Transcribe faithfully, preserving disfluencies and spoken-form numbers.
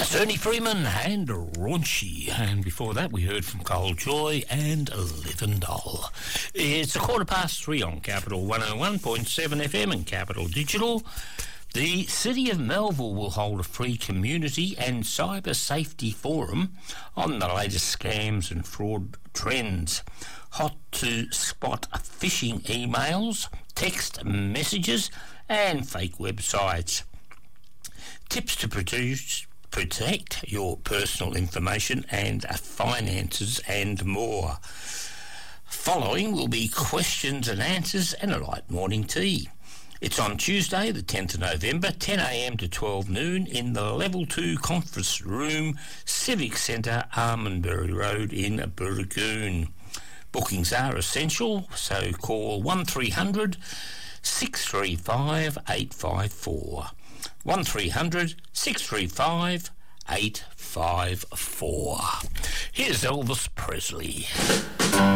That's Ernie Freeman and Raunchy. And before that, we heard from Cole Joy and Livendol. It's a quarter past three on Capital one oh one point seven F M and Capital Digital. The City of Melville will hold a free community and cyber safety forum on the latest scams and fraud trends. Hot to spot phishing emails, text messages and fake websites. Tips to produce, protect your personal information and finances and more. Following will be questions and answers and a light morning tea. It's on Tuesday, the tenth of November, ten a m to twelve noon in the Level two Conference Room, Civic Centre, Armenbury Road in Burragoon. Bookings are essential, so call one three hundred, six three five, eight five four. one three hundred, six three five, eight five four. Here's Elvis Presley.